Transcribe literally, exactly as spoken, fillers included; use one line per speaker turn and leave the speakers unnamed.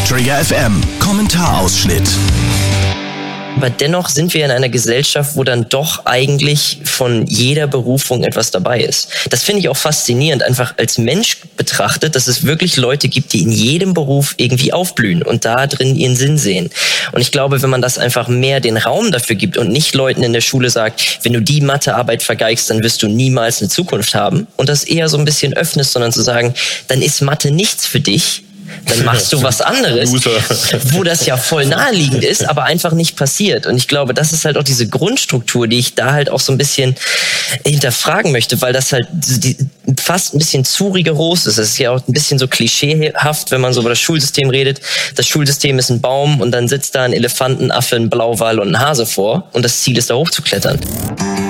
Trigger F M, Kommentarausschnitt.
Aber dennoch sind wir in einer Gesellschaft, wo dann doch eigentlich von jeder Berufung etwas dabei ist. Das finde ich auch faszinierend, einfach als Mensch betrachtet, dass es wirklich Leute gibt, die in jedem Beruf irgendwie aufblühen und da drin ihren Sinn sehen. Und ich glaube, wenn man das einfach mehr den Raum dafür gibt und nicht Leuten in der Schule sagt, wenn du die Mathearbeit vergeigst, dann wirst du niemals eine Zukunft haben und das eher so ein bisschen öffnest, sondern zu sagen, dann ist Mathe nichts für dich. Dann machst du was anderes, wo das ja voll naheliegend ist, aber einfach nicht passiert. Und ich glaube, das ist halt auch diese Grundstruktur, die ich da halt auch so ein bisschen hinterfragen möchte, weil das halt fast ein bisschen zu rigoros ist. Es ist ja auch ein bisschen so klischeehaft, wenn man so über das Schulsystem redet. Das Schulsystem ist ein Baum und dann sitzt da ein Elefant, ein Affe, ein Blauwal und ein Hase vor und das Ziel ist, da hochzuklettern.